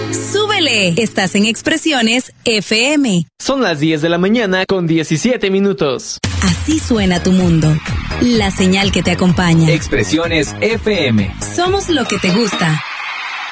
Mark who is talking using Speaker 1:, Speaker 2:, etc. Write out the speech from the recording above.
Speaker 1: ¡Súbele! Estás en Expresiones FM.
Speaker 2: Son las 10 de la mañana con 17 minutos.
Speaker 1: Así suena tu mundo. La señal que te acompaña.
Speaker 3: Expresiones FM.
Speaker 1: Somos lo que te gusta.